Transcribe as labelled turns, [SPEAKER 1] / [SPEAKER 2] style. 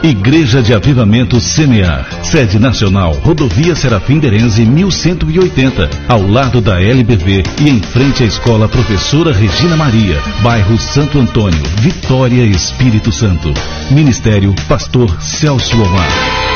[SPEAKER 1] Igreja de Avivamento Semear. Sede nacional, Rodovia Serafim Derenze 1180, ao lado da LBV e em frente à Escola Professora Regina Maria, bairro Santo Antônio, Vitória, Espírito Santo. Ministério Pastor Celso Omar.